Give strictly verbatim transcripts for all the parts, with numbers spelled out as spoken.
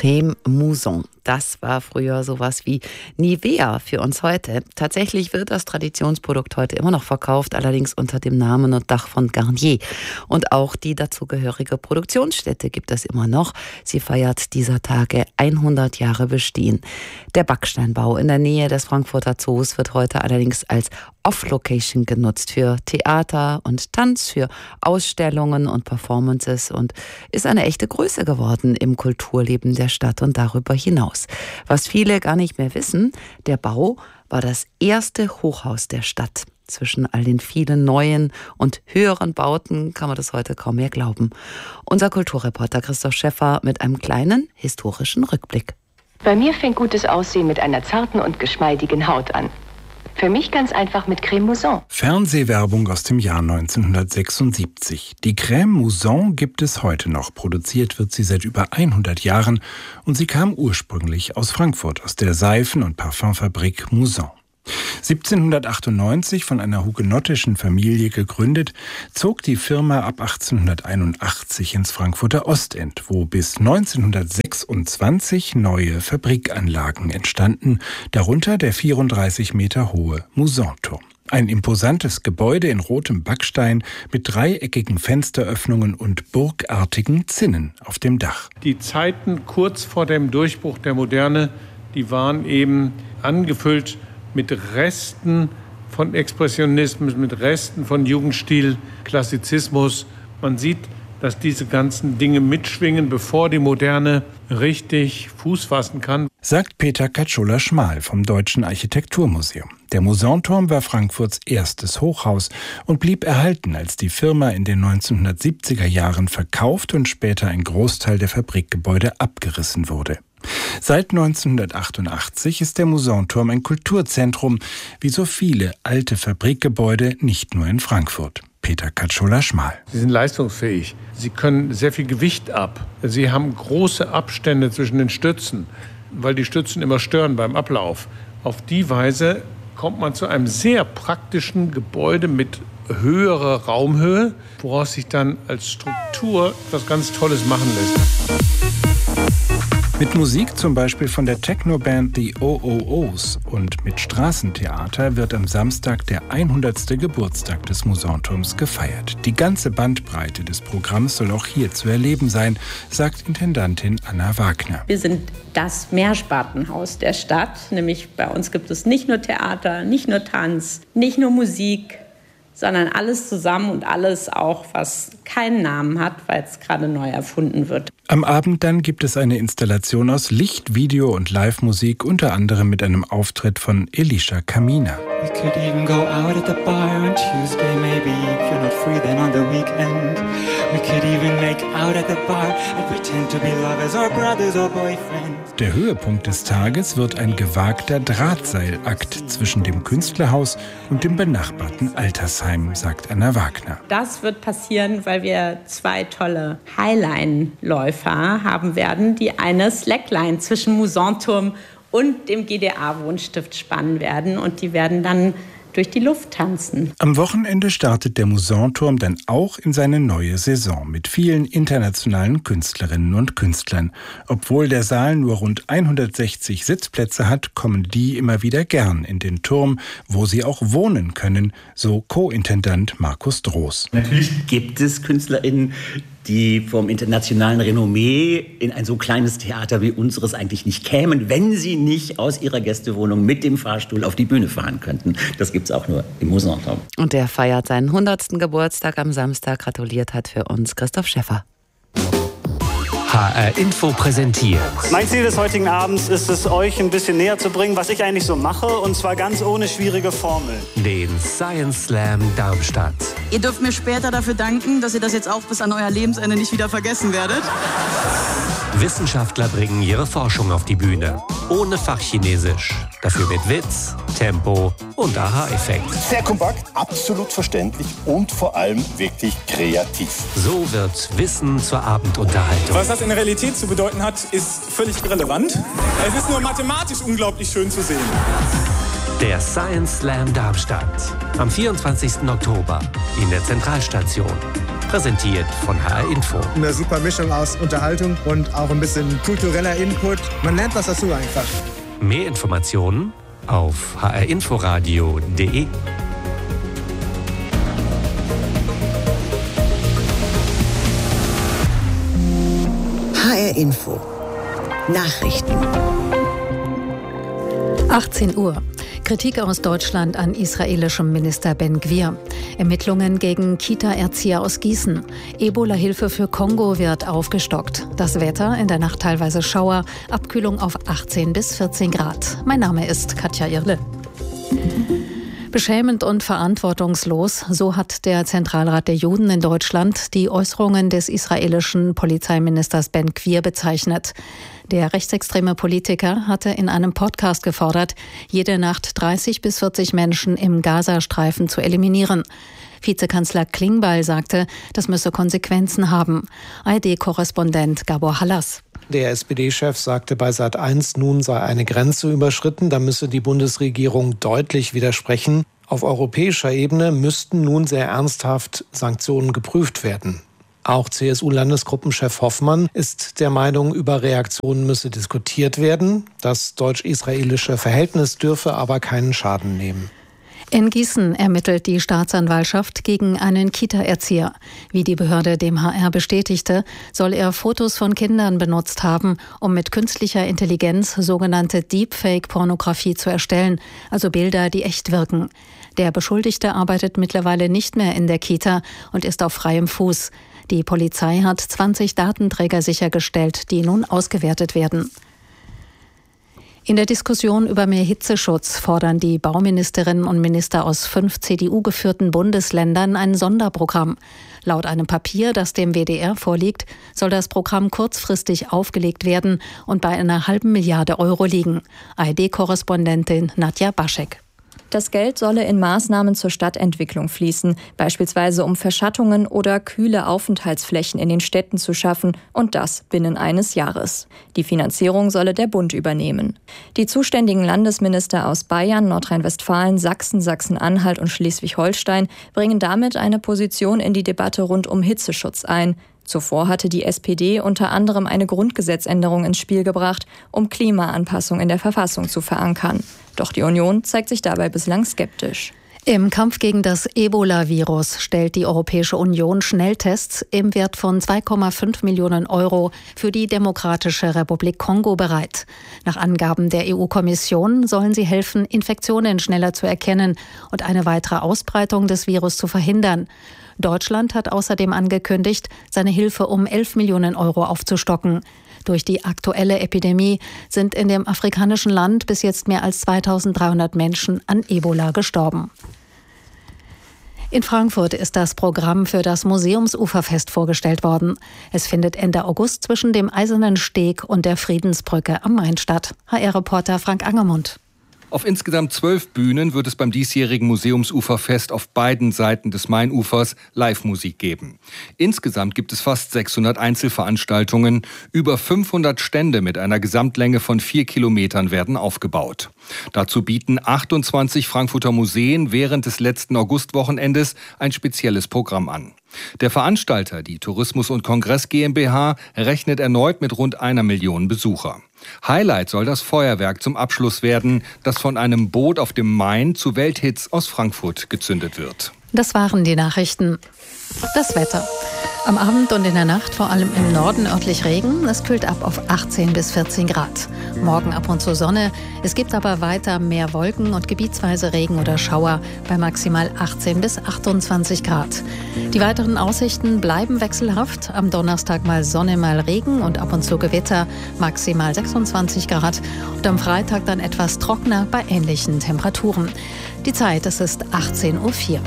Crème Mousson. Das war früher sowas wie Nivea für uns heute. Tatsächlich wird das Traditionsprodukt heute immer noch verkauft, allerdings unter dem Namen und Dach von Garnier. Und auch die dazugehörige Produktionsstätte gibt es immer noch. Sie feiert dieser Tage hundert Jahre Bestehen. Der Backsteinbau in der Nähe des Frankfurter Zoos wird heute allerdings als Off-Location genutzt für Theater und Tanz, für Ausstellungen und Performances und ist eine echte Größe geworden im Kulturleben der Stadt und darüber hinaus. Was viele gar nicht mehr wissen, der Bau war das erste Hochhaus der Stadt. Zwischen all den vielen neuen und höheren Bauten kann man das heute kaum mehr glauben. Unser Kulturreporter Christoph Schäffer mit einem kleinen historischen Rückblick. Bei mir fängt gutes Aussehen mit einer zarten und geschmeidigen Haut an. Für mich ganz einfach mit Crème Mousson. Fernsehwerbung aus dem Jahr neunzehnhundertsechsundsiebzig. Die Crème Mousson gibt es heute noch. Produziert wird sie seit über hundert Jahren und sie kam ursprünglich aus Frankfurt, aus der Seifen- und Parfümfabrik Mousson. siebzehnhundertachtundneunzig von einer hugenottischen Familie gegründet, zog die Firma ab achtzehnhunderteinundachtzig ins Frankfurter Ostend, wo bis neunzehnhundertsechsundzwanzig neue Fabrikanlagen entstanden, darunter der vierunddreißig Meter hohe Mousson-Turm. Ein imposantes Gebäude in rotem Backstein mit dreieckigen Fensteröffnungen und burgartigen Zinnen auf dem Dach. Die Zeiten kurz vor dem Durchbruch der Moderne, die waren eben angefüllt mit Resten von Expressionismus, mit Resten von Jugendstil, Klassizismus. Man sieht, dass diese ganzen Dinge mitschwingen, bevor die Moderne richtig Fuß fassen kann. Sagt Peter Katschola-Schmal vom Deutschen Architekturmuseum. Der Mousson-Turm war Frankfurts erstes Hochhaus und blieb erhalten, als die Firma in den neunzehnhundertsiebziger Jahren verkauft und später ein Großteil der Fabrikgebäude abgerissen wurde. Seit neunzehnhundertachtundachtzig ist der Mousson-Turm ein Kulturzentrum, wie so viele alte Fabrikgebäude, nicht nur in Frankfurt. Peter Katschola-Schmal. Sie sind leistungsfähig. Sie können sehr viel Gewicht ab. Sie haben große Abstände zwischen den Stützen, weil die Stützen immer stören beim Ablauf. Auf die Weise kommt man zu einem sehr praktischen Gebäude mit höherer Raumhöhe, woraus sich dann als Struktur etwas ganz Tolles machen lässt. Mit Musik zum Beispiel von der Techno-Band The O O Os und mit Straßentheater wird am Samstag der hundertste Geburtstag des Mousson-Turms gefeiert. Die ganze Bandbreite des Programms soll auch hier zu erleben sein, sagt Intendantin Anna Wagner. Wir sind das Mehrspartenhaus der Stadt, nämlich bei uns gibt es nicht nur Theater, nicht nur Tanz, nicht nur Musik, sondern alles zusammen und alles auch, was keinen Namen hat, weil es gerade neu erfunden wird. Am Abend dann gibt es eine Installation aus Licht, Video und Live-Musik, unter anderem mit einem Auftritt von Elisha Kamina. We could even go out at the bar on Tuesday, maybe if you're not free then on the weekend. We could even make out at the bar and pretend to be lovers or brothers or boyfriends. Der Höhepunkt des Tages wird ein gewagter Drahtseilakt zwischen dem Künstlerhaus und dem benachbarten Altersheim, sagt Anna Wagner. Das wird passieren, weil wir zwei tolle Highline-Läufer haben werden, die eine Slackline zwischen Mousson-Turm und dem G D A-Wohnstift spannen werden und die werden dann durch die Luft tanzen. Am Wochenende startet der Mousson-Turm dann auch in seine neue Saison mit vielen internationalen Künstlerinnen und Künstlern. Obwohl der Saal nur rund hundertsechzig Sitzplätze hat, kommen die immer wieder gern in den Turm, wo sie auch wohnen können, so Co-Intendant Markus Droß. Natürlich gibt es KünstlerInnen, die vom internationalen Renommee in ein so kleines Theater wie unseres eigentlich nicht kämen, wenn sie nicht aus ihrer Gästewohnung mit dem Fahrstuhl auf die Bühne fahren könnten. Das gibt es auch nur im Mousson-Turm. Und der feiert seinen hundertsten Geburtstag am Samstag. Gratuliert hat für uns Christoph Schäffer. H R Info präsentiert. Mein Ziel des heutigen Abends ist es, euch ein bisschen näher zu bringen, was ich eigentlich so mache, und zwar ganz ohne schwierige Formeln. Den Science Slam Darmstadt. Ihr dürft mir später dafür danken, dass ihr das jetzt auch bis an euer Lebensende nicht wieder vergessen werdet. Wissenschaftler bringen ihre Forschung auf die Bühne. Ohne Fachchinesisch. Dafür mit Witz, Tempo und Aha-Effekt. Sehr kompakt, absolut verständlich und vor allem wirklich kreativ. So wird Wissen zur Abendunterhaltung. Was das in der Realität zu bedeuten hat, ist völlig irrelevant. Es ist nur mathematisch unglaublich schön zu sehen. Der Science Slam Darmstadt. Am vierundzwanzigsten Oktober in der Zentralstation. Präsentiert von H R Info. Eine super Mischung aus Unterhaltung und auch ein bisschen kultureller Input. Man lernt was dazu einfach. Mehr Informationen auf h r inforadio punkt d e. H R Info. Nachrichten. achtzehn Uhr. Kritik aus Deutschland an israelischem Minister Ben Gvir. Ermittlungen gegen Kita-Erzieher aus Gießen. Ebola-Hilfe für Kongo wird aufgestockt. Das Wetter, in der Nacht teilweise Schauer, Abkühlung auf achtzehn bis vierzehn Grad. Mein Name ist Katja Irle. Beschämend und verantwortungslos, so hat der Zentralrat der Juden in Deutschland die Äußerungen des israelischen Polizeiministers Ben Gvir bezeichnet. Der rechtsextreme Politiker hatte in einem Podcast gefordert, jede Nacht dreißig bis vierzig Menschen im Gazastreifen zu eliminieren. Vizekanzler Klingbeil sagte, das müsse Konsequenzen haben. A R D-Korrespondent Gabor Hallas. Der S P D-Chef sagte bei Sat eins, nun sei eine Grenze überschritten, da müsse die Bundesregierung deutlich widersprechen. Auf europäischer Ebene müssten nun sehr ernsthaft Sanktionen geprüft werden. Auch C S U-Landesgruppenchef Hoffmann ist der Meinung, über Reaktionen müsse diskutiert werden. Das deutsch-israelische Verhältnis dürfe aber keinen Schaden nehmen. In Gießen ermittelt die Staatsanwaltschaft gegen einen Kita-Erzieher. Wie die Behörde dem H R bestätigte, soll er Fotos von Kindern benutzt haben, um mit künstlicher Intelligenz sogenannte Deepfake-Pornografie zu erstellen, also Bilder, die echt wirken. Der Beschuldigte arbeitet mittlerweile nicht mehr in der Kita und ist auf freiem Fuß. Die Polizei hat zwanzig Datenträger sichergestellt, die nun ausgewertet werden. In der Diskussion über mehr Hitzeschutz fordern die Bauministerinnen und Minister aus fünf C D U-geführten Bundesländern ein Sonderprogramm. Laut einem Papier, das dem W D R vorliegt, soll das Programm kurzfristig aufgelegt werden und bei einer halben Milliarde Euro liegen. A R D-Korrespondentin Nadja Baschek. Das Geld solle in Maßnahmen zur Stadtentwicklung fließen, beispielsweise um Verschattungen oder kühle Aufenthaltsflächen in den Städten zu schaffen, und das binnen eines Jahres. Die Finanzierung solle der Bund übernehmen. Die zuständigen Landesminister aus Bayern, Nordrhein-Westfalen, Sachsen, Sachsen-Anhalt und Schleswig-Holstein bringen damit eine Position in die Debatte rund um Hitzeschutz ein. Zuvor hatte die S P D unter anderem eine Grundgesetzänderung ins Spiel gebracht, um Klimaanpassung in der Verfassung zu verankern. Doch die Union zeigt sich dabei bislang skeptisch. Im Kampf gegen das Ebola-Virus stellt die Europäische Union Schnelltests im Wert von zwei Komma fünf Millionen Euro für die Demokratische Republik Kongo bereit. Nach Angaben der E U-Kommission sollen sie helfen, Infektionen schneller zu erkennen und eine weitere Ausbreitung des Virus zu verhindern. Deutschland hat außerdem angekündigt, seine Hilfe um elf Millionen Euro aufzustocken. Durch die aktuelle Epidemie sind in dem afrikanischen Land bis jetzt mehr als zweitausenddreihundert Menschen an Ebola gestorben. In Frankfurt ist das Programm für das Museumsuferfest vorgestellt worden. Es findet Ende August zwischen dem Eisernen Steg und der Friedensbrücke am Main statt. H R-Reporter Frank Angermund. Auf insgesamt zwölf Bühnen wird es beim diesjährigen Museumsuferfest auf beiden Seiten des Mainufers Live-Musik geben. Insgesamt gibt es fast sechshundert Einzelveranstaltungen. Über fünfhundert Stände mit einer Gesamtlänge von vier Kilometern werden aufgebaut. Dazu bieten achtundzwanzig Frankfurter Museen während des letzten Augustwochenendes ein spezielles Programm an. Der Veranstalter, die Tourismus und Kongress GmbH, rechnet erneut mit rund einer Million Besucher. Highlight soll das Feuerwerk zum Abschluss werden, das von einem Boot auf dem Main zu Welthits aus Frankfurt gezündet wird. Das waren die Nachrichten. Das Wetter. Am Abend und in der Nacht vor allem im Norden örtlich Regen. Es kühlt ab auf achtzehn bis vierzehn Grad. Morgen ab und zu Sonne. Es gibt aber weiter mehr Wolken und gebietsweise Regen oder Schauer bei maximal achtzehn bis achtundzwanzig Grad. Die weiteren Aussichten bleiben wechselhaft. Am Donnerstag mal Sonne, mal Regen und ab und zu Gewitter. Maximal sechsundzwanzig Grad. Und am Freitag dann etwas trockener bei ähnlichen Temperaturen. Die Zeit, es ist achtzehn Uhr vier.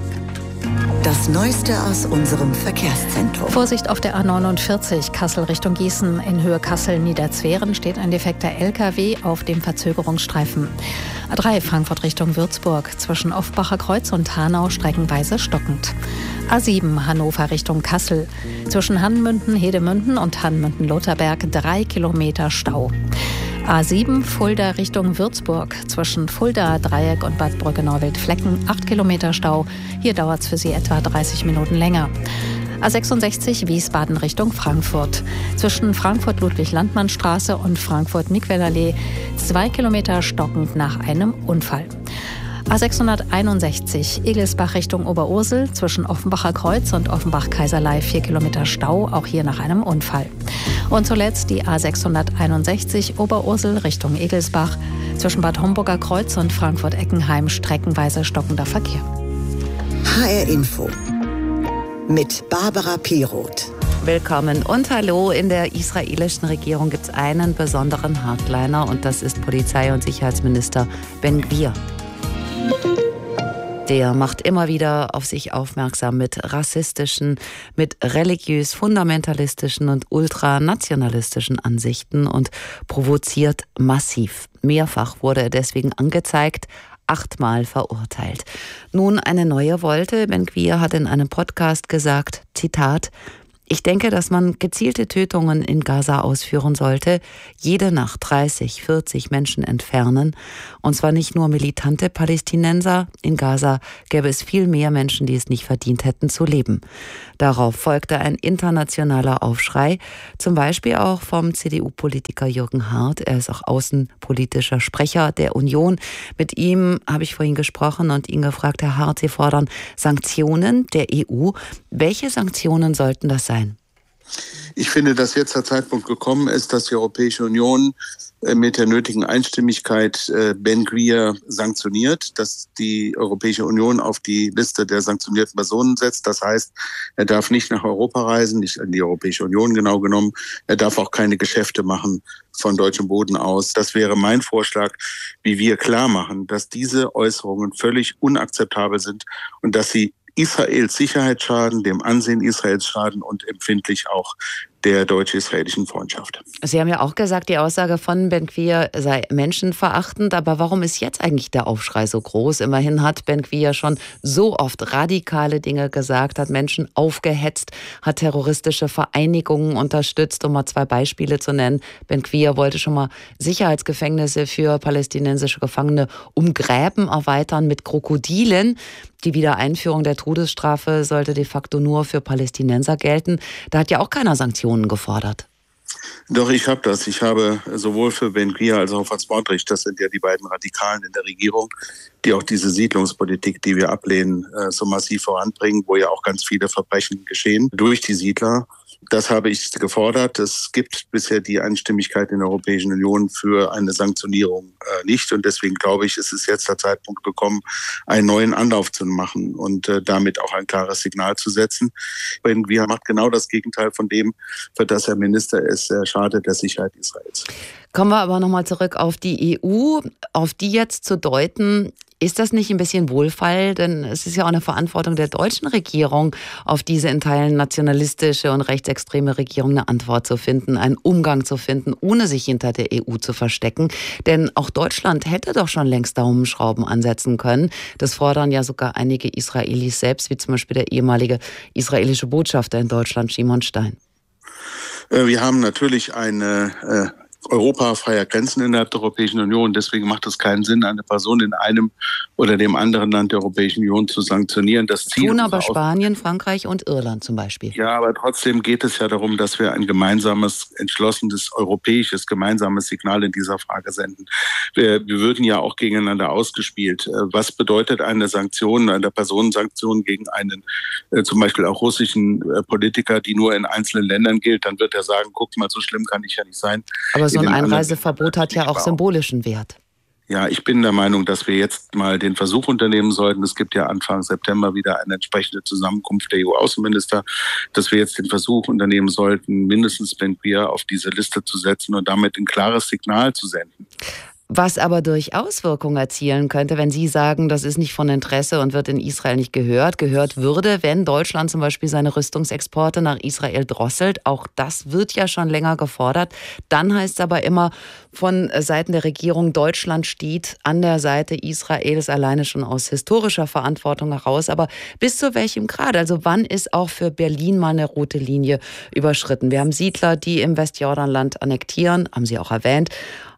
Das Neueste aus unserem Verkehrszentrum. Vorsicht auf der A neunundvierzig, Kassel Richtung Gießen. In Höhe Kassel-Niederzweren steht ein defekter L K W auf dem Verzögerungsstreifen. A drei Frankfurt Richtung Würzburg. Zwischen Offbacher Kreuz und Hanau streckenweise stockend. A sieben Hannover Richtung Kassel. Zwischen Hannmünden, Hedemünden und Hannmünden-Loterberg drei Kilometer Stau. A sieben Fulda Richtung Würzburg. Zwischen Fulda, Dreieck und Bad Brücke-Neuwied-Flecken acht Kilometer Stau. Hier dauert es für Sie etwa dreißig Minuten länger. A sechsundsechzig Wiesbaden Richtung Frankfurt. Zwischen Frankfurt-Ludwig-Landmann-Straße und Frankfurt-Miquel-Allee zwei Kilometer stockend nach einem Unfall. A sechshunderteinundsechzig Egelsbach Richtung Oberursel, zwischen Offenbacher Kreuz und Offenbach-Kaiserlei vier Kilometer Stau, auch hier nach einem Unfall. Und zuletzt die A sechshunderteinundsechzig Oberursel Richtung Egelsbach, zwischen Bad Homburger Kreuz und Frankfurt-Eckenheim streckenweise stockender Verkehr. H R Info mit Barbara Piroth. Willkommen und hallo. In der israelischen Regierung gibt es einen besonderen Hardliner und das ist Polizei- und Sicherheitsminister Ben Gvir. Der macht immer wieder auf sich aufmerksam mit rassistischen, mit religiös-fundamentalistischen und ultranationalistischen Ansichten und provoziert massiv. Mehrfach wurde er deswegen angezeigt, achtmal verurteilt. Nun eine neue Wolte. Ben Gvir hat in einem Podcast gesagt, Zitat, ich denke, dass man gezielte Tötungen in Gaza ausführen sollte, jede Nacht dreißig, vierzig Menschen entfernen. Und zwar nicht nur militante Palästinenser. In Gaza gäbe es viel mehr Menschen, die es nicht verdient hätten zu leben. Darauf folgte ein internationaler Aufschrei, zum Beispiel auch vom C D U-Politiker Jürgen Hart. Er ist auch außenpolitischer Sprecher der Union. Mit ihm habe ich vorhin gesprochen und ihn gefragt, Herr Hart, Sie fordern Sanktionen der E U. Welche Sanktionen sollten das sein? Ich finde, dass jetzt der Zeitpunkt gekommen ist, dass die Europäische Union mit der nötigen Einstimmigkeit Ben Gvir sanktioniert, dass die Europäische Union auf die Liste der sanktionierten Personen setzt. Das heißt, er darf nicht nach Europa reisen, nicht in die Europäische Union genau genommen. Er darf auch keine Geschäfte machen von deutschem Boden aus. Das wäre mein Vorschlag, wie wir klar machen, dass diese Äußerungen völlig unakzeptabel sind und dass sie Israels Sicherheit schaden, dem Ansehen Israels schaden und empfindlich auch der deutsch-israelischen Freundschaft. Sie haben ja auch gesagt, die Aussage von Ben Gvir sei menschenverachtend, aber warum ist jetzt eigentlich der Aufschrei so groß? Immerhin hat Ben Gvir schon so oft radikale Dinge gesagt, hat Menschen aufgehetzt, hat terroristische Vereinigungen unterstützt, um mal zwei Beispiele zu nennen. Ben Gvir wollte schon mal Sicherheitsgefängnisse für palästinensische Gefangene um Gräben erweitern mit Krokodilen. Die Wiedereinführung der Todesstrafe sollte de facto nur für Palästinenser gelten. Da hat ja auch keiner Sanktionen gefordert. Doch, ich habe das. Ich habe sowohl für Ben Gvir als auch für Smotrich, das sind ja die beiden Radikalen in der Regierung, die auch diese Siedlungspolitik, die wir ablehnen, so massiv voranbringen, wo ja auch ganz viele Verbrechen geschehen durch die Siedler. Das habe ich gefordert. Es gibt bisher die Einstimmigkeit in der Europäischen Union für eine Sanktionierung äh, nicht. Und deswegen glaube ich, es ist jetzt der Zeitpunkt gekommen, einen neuen Anlauf zu machen und äh, damit auch ein klares Signal zu setzen. Ben Gvir macht genau das Gegenteil von dem, für das er Minister ist. Er schadet der Sicherheit Israels. Kommen wir aber nochmal zurück auf die E U, auf die jetzt zu deuten. Ist das nicht ein bisschen Wohlfall? Denn es ist ja auch eine Verantwortung der deutschen Regierung, auf diese in Teilen nationalistische und rechtsextreme Regierung eine Antwort zu finden, einen Umgang zu finden, ohne sich hinter der E U zu verstecken. Denn auch Deutschland hätte doch schon längst Daumenschrauben ansetzen können. Das fordern ja sogar einige Israelis selbst, wie zum Beispiel der ehemalige israelische Botschafter in Deutschland, Shimon Stein. Wir haben natürlich eine äh Europa freier Grenzen innerhalb der Europäischen Union. Deswegen macht es keinen Sinn, eine Person in einem oder dem anderen Land der Europäischen Union zu sanktionieren. Das Ziel tun aber Spanien, Frankreich und Irland zum Beispiel. Ja, aber trotzdem geht es ja darum, dass wir ein gemeinsames, entschlossenes, europäisches, gemeinsames Signal in dieser Frage senden. Wir, wir würden ja auch gegeneinander ausgespielt. Was bedeutet eine Sanktion, eine Personensanktion gegen einen äh, zum Beispiel auch russischen äh, Politiker, die nur in einzelnen Ländern gilt? Dann wird er sagen, guck mal, so schlimm kann ich ja nicht sein. Aber so ein Einreiseverbot hat ja auch symbolischen Wert. Ja, ich bin der Meinung, dass wir jetzt mal den Versuch unternehmen sollten. Es gibt ja Anfang September wieder eine entsprechende Zusammenkunft der E U-Außenminister, dass wir jetzt den Versuch unternehmen sollten, mindestens Ben Gvir auf diese Liste zu setzen und damit ein klares Signal zu senden. Was aber durchaus Wirkung erzielen könnte, wenn Sie sagen, das ist nicht von Interesse und wird in Israel nicht gehört, gehört würde, wenn Deutschland zum Beispiel seine Rüstungsexporte nach Israel drosselt. Auch das wird ja schon länger gefordert. Dann heißt es aber immer von Seiten der Regierung, Deutschland steht an der Seite Israels alleine schon aus historischer Verantwortung heraus. Aber bis zu welchem Grad? Also wann ist auch für Berlin mal eine rote Linie überschritten? Wir haben Siedler, die im Westjordanland annektieren, haben Sie auch erwähnt.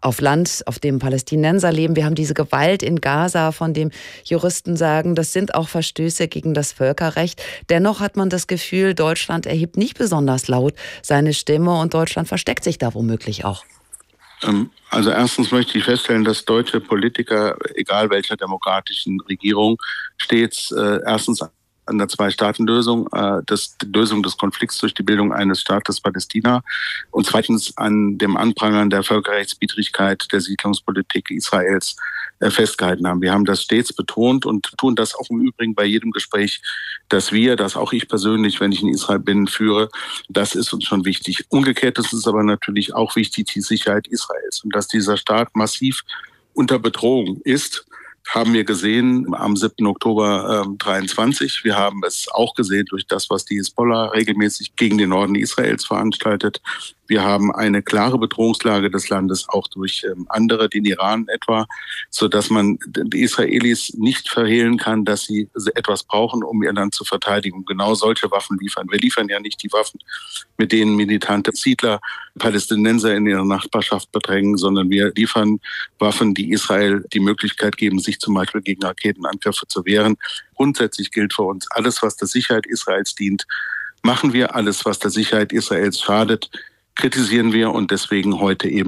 auf Land, auf dem Palästinenser leben. Wir haben diese Gewalt in Gaza, von dem Juristen sagen, das sind auch Verstöße gegen das Völkerrecht. Dennoch hat man das Gefühl, Deutschland erhebt nicht besonders laut seine Stimme und Deutschland versteckt sich da womöglich auch. Also erstens möchte ich feststellen, dass deutsche Politiker, egal welcher demokratischen Regierung, stets äh, erstens an der Zwei-Staaten-Lösung, äh, das, die Lösung des Konflikts durch die Bildung eines Staates Palästina und zweitens an dem Anprangern der Völkerrechtswidrigkeit der Siedlungspolitik Israels äh, festgehalten haben. Wir haben das stets betont und tun das auch im Übrigen bei jedem Gespräch, dass wir, das auch ich persönlich, wenn ich in Israel bin, führe. Das ist uns schon wichtig. Umgekehrt ist es aber natürlich auch wichtig, die Sicherheit Israels und dass dieser Staat massiv unter Bedrohung ist. Haben wir gesehen am siebten Oktober dreiundzwanzig. Wir haben es auch gesehen durch das, was die Hisbollah regelmäßig gegen den Norden Israels veranstaltet. Wir haben eine klare Bedrohungslage des Landes auch durch ähm, andere, den Iran etwa, sodass man die Israelis nicht verhehlen kann, dass sie etwas brauchen, um ihr Land zu verteidigen. Genau solche Waffen liefern. Wir liefern ja nicht die Waffen, mit denen militante Siedler Palästinenser in ihrer Nachbarschaft bedrängen, sondern wir liefern Waffen, die Israel die Möglichkeit geben, sich zum Beispiel gegen Raketenangriffe zu wehren. Grundsätzlich gilt für uns, alles, was der Sicherheit Israels dient, machen wir. Alles, was der Sicherheit Israels schadet, kritisieren wir und deswegen heute eben